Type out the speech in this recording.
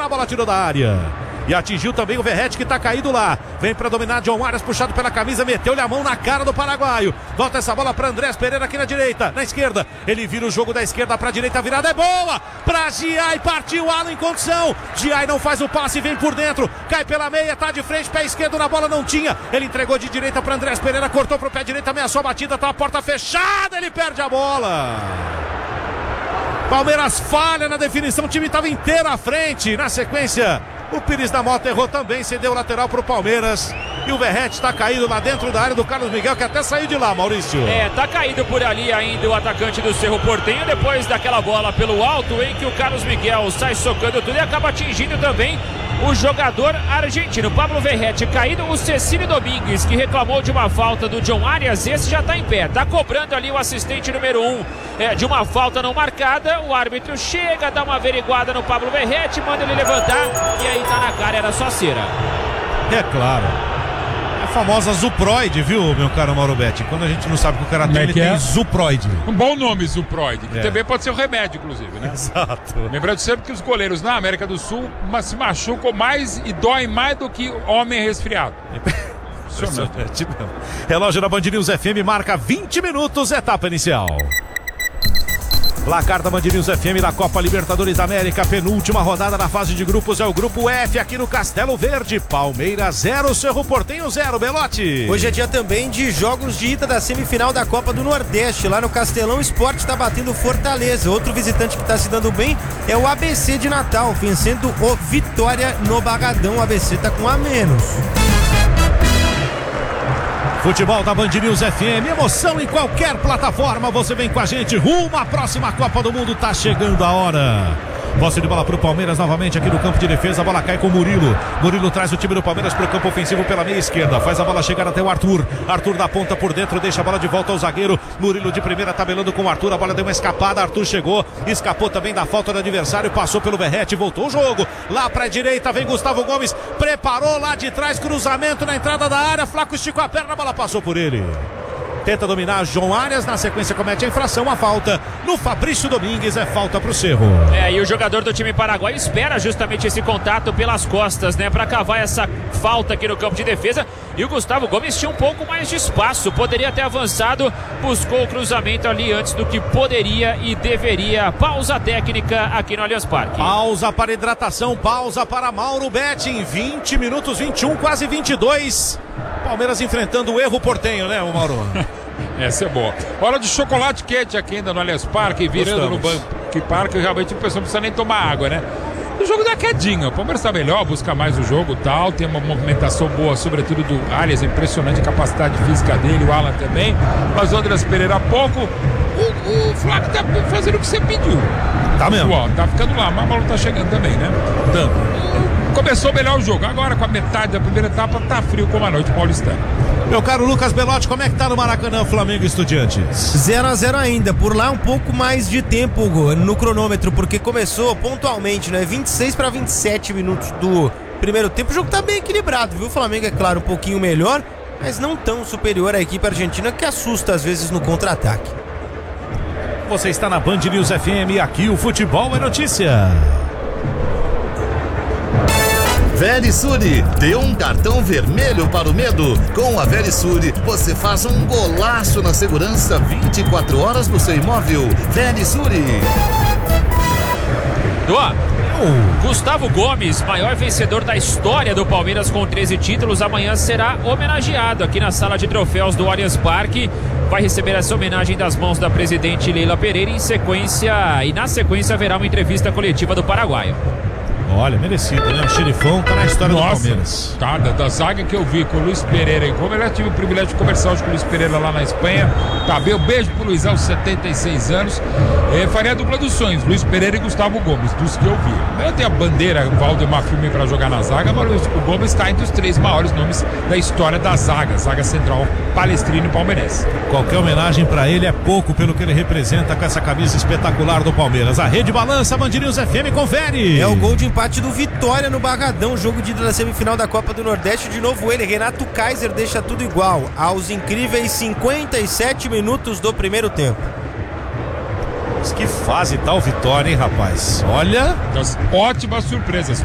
a bola tirou da área. E atingiu também o Verratti, que tá caído lá. Vem pra dominar John Arias, puxado pela camisa, meteu-lhe a mão na cara do paraguaio. Volta essa bola pra Andrés Pereira aqui na direita, na esquerda. Ele vira o jogo da esquerda pra direita, a virada é boa. Pra Giai, partiu Alan em condição. Giai não faz o passe, vem por dentro. Cai pela meia, tá de frente, pé esquerdo na bola, não tinha. Ele entregou de direita pra Andrés Pereira, cortou pro pé direito, ameaçou a batida, tá a porta fechada, ele perde a bola. Palmeiras falha na definição, o time estava inteiro à frente. Na sequência, o Pires da Mota errou também, cedeu o lateral para o Palmeiras. E o Verratti está caído lá dentro da área do Carlos Miguel, que até saiu de lá, Maurício. Tá caído por ali ainda o atacante do Cerro Porteño, depois daquela bola pelo alto, em que o Carlos Miguel sai socando tudo e acaba atingindo também o jogador argentino. Pablo Verratti caído, o Cecílio Domingues, que reclamou de uma falta do John Arias, esse já está em pé, está cobrando ali o assistente número 1 de uma falta não marcada. O árbitro chega, dá uma averiguada no Pablo Verratti, manda ele levantar e aí tá na cara, era só cera. É claro. A famosa Zuproide, viu, meu caro Mauro Betti? Quando a gente não sabe que o cara tem, ele tem Zuproide. Um bom nome, Zuproide, que também pode ser um remédio, inclusive, né? Exato. Lembrando sempre que os goleiros na América do Sul se machucam mais e doem mais do que homem resfriado. Relógio da Band News FM marca 20 minutos, etapa inicial. Placar da Band News FM da Copa Libertadores da América, penúltima rodada da fase de grupos, é o grupo F aqui no Castelo Verde. Palmeiras 0, Cerro Porteño 0, Belotti. Hoje é dia também de jogos de ida da semifinal da Copa do Nordeste, lá no Castelão. O Sport está batendo Fortaleza. Outro visitante que está se dando bem é o ABC de Natal, vencendo o Vitória no Barradão. O ABC está com a menos. Futebol da Band News FM, emoção em qualquer plataforma, você vem com a gente rumo à próxima Copa do Mundo, tá chegando a hora. Posse de bola pro Palmeiras novamente aqui no campo de defesa, a bola cai com o Murilo. Murilo traz o time do Palmeiras pro campo ofensivo pela meia esquerda, faz a bola chegar até o Arthur. Arthur dá ponta por dentro, deixa a bola de volta ao zagueiro. Murilo de primeira tabelando com o Arthur, a bola deu uma escapada, Arthur chegou, escapou também da falta do adversário, passou pelo Verratti, voltou o jogo. Lá pra direita vem Gustavo Gomes, preparou lá de trás, cruzamento na entrada da área, Flaco esticou a perna, a bola passou por ele. Tenta dominar João Arias, na sequência comete a infração, a falta no Fabrício Domingues, é falta pro Cerro. E o jogador do time paraguaio espera justamente esse contato pelas costas, né, para cavar essa falta aqui no campo de defesa. E o Gustavo Gomes tinha um pouco mais de espaço, poderia ter avançado, buscou o cruzamento ali antes do que poderia e deveria. Pausa técnica aqui no Allianz Parque. Pausa para hidratação, pausa para Mauro Betti em 20 minutos, 21, quase 22. Palmeiras enfrentando o erro portenho, né, Mauro? Essa é boa. Hora de chocolate quente aqui ainda no Allianz Parque, virando no banco que parque, realmente o pessoal não precisa nem tomar água, né? O jogo dá quedinha, o Palmeiras está melhor, busca mais o jogo e tal, tem uma movimentação boa, sobretudo do Arias, impressionante a capacidade física dele, o Alan também, mas o Andrés Pereira há pouco, o Flávio tá fazendo o que você pediu. Tá mesmo. Tá ficando lá, mas a bola tá chegando também, né? Começou melhor o jogo, agora com a metade da primeira etapa tá frio como a noite paulistana. Meu caro Lucas Belotti, como é que tá no Maracanã Flamengo e Estudiantes? 0-0 ainda, por lá um pouco mais de tempo no cronômetro, porque começou pontualmente, né? 26 para 27 minutos do primeiro tempo. O jogo tá bem equilibrado, viu? O Flamengo, é claro, um pouquinho melhor, mas não tão superior à equipe argentina, que assusta às vezes no contra-ataque. Você está na Band News FM, aqui o futebol é notícia. Verisure, dê um cartão vermelho para o medo. Com a Verisure, você faz um golaço na segurança 24 horas do seu imóvel. Verisure. Gustavo Gomes, maior vencedor da história do Palmeiras com 13 títulos, amanhã será homenageado aqui na sala de troféus do Allianz Parque. Vai receber essa homenagem das mãos da presidente Leila Pereira na sequência haverá uma entrevista coletiva do paraguaio. Olha, merecido, né? O xerifão tá na história do Palmeiras. Tá, da zaga que eu vi com o Luiz Pereira, como eu já tive o privilégio de conversar hoje com o Luiz Pereira lá na Espanha. Tá bem, um beijo pro Luizão, aos 76 anos. Faria a dupla dos sonhos, Luiz Pereira e Gustavo Gomes, dos que eu vi. Eu tenho a bandeira Valdemar Filme pra jogar na zaga, mas o Gomes está entre os 3 maiores nomes da história da zaga central palestrino e palmeirense. Qualquer homenagem pra ele é pouco pelo que ele representa com essa camisa espetacular do Palmeiras. A rede balança, Band News FM, confere. É o gol de empate do Vitória no Barradão, jogo de ida da semifinal da Copa do Nordeste. De novo ele, Renato Kaiser, deixa tudo igual aos incríveis 57 minutos do primeiro tempo. Que fase tá o Vitória, hein, rapaz? Olha, das ótimas surpresas.